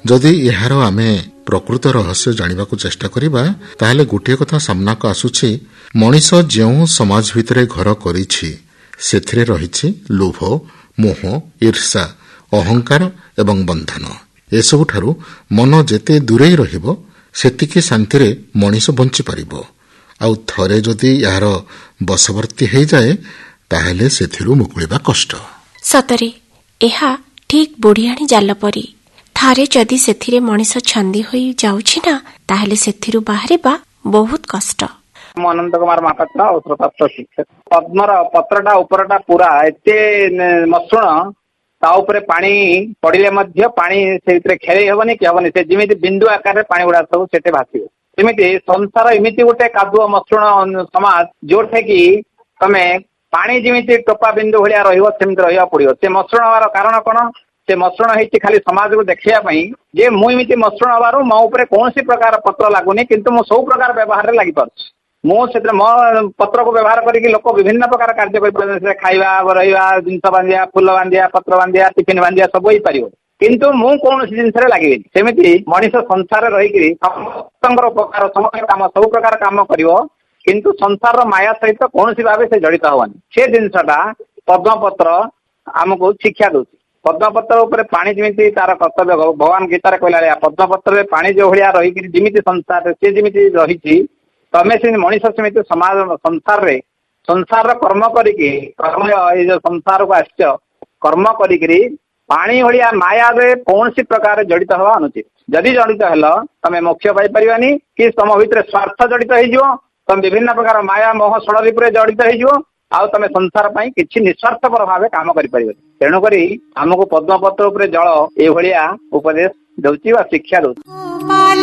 जदि यार आमे प्रकृत रहस्य जानिबाकु चेष्टा करिबा ताहले गोटे कथा सामनाको आसुछि मनीष जेउ समाज भितरे घर करिछि सेथिरे रहिछि लोभ मोह ईर्षा अहंकार एवं बंधन एसबुठारु मन जेते दूरे रहिबो सेतिके शांतिरे मनीष बंची पारिबो आउ थरे जदि यार बसवर्ती हो जाए ताहले सेथिरु मुकुलिबा कष्ट। सतरे एहा ठीक बुढ़ियाणी जाल परी थारे जदि सेथिरे मनीष छंदी होई जाउछि ना ताहले सेथिरु बाहरिबा बहुत कष्ट। अनंत कुमार महापात्र औषधप्राप्त शिक्षक पद्मर पत्रटा उपरटा पूरा एते मसृण ता उपरे पानी पड़िले मध्य पानी से खेळेई हेबनी कि हेबनी से जिमिति बिंदु आकार पानी गुड़ा सब सेटे भासिबो सेमिति संसार एमिति गोटे कादुआ मसृण समाज जोठे कि तमे पानी जिमिति टोपा बिंदु भलिया रहिबो सेमिति रहिबा पड़िबो से मसृण हवार कारण कोन से मसृण हेछि खाली समाज को देखिया पई जे मु एमिति मसृण हवारो मो ऊपर कोनसी प्रकार पत्र लागुनी किंतु मो सब प्रकार व्यवहार रे लागि पारछ मो मो पत्र को व्यवहार करके लोक विभिन्न प्रकार कार्य कर खाइबा रहिबा जिनस बांधिया फूल बांधिया पत्र बांधिया टिफिन बांधिया सब हो पारिबो किंतु मु कौन जिनस लगे सेमिति मनीष संसार रही समस्त उपकार समस्त काम सब प्रकार काम करिवो किंतु संसार माया सहित कौन भाव से जड़ित हवानी से जिनसटा पद्मपत्र आमको शिक्षा दूसरी पद्मपत्र उपर पानी जमी तार कर्तव्य भगवान गीतार कहला पद्मपत्र पानी जो भाया रही जमी संसार से जमी रही तमें से मनीष समिति समाज संसार रे संसार कर्म करिकी कर्म जो संसार को आश्च कर्म करिकी पानी भलिया माया रे कौन सी प्रकार जड़ित हवा अनुचित जदि जड़ित हेल तमें मोक्ष पाई परिबानी कि तुम भितर स्वार्थ जड़ित हो तुम विभिन्न प्रकार माया मोह षड़री जड़ित हो आउ तमें संसार पाई किछि निस्वार्थपर भाव काम करि परिबनी तेणुकरी आमको पद्मपत्र उपरे जल ए भलिया उपदेश दउची वा शिक्षा दउची।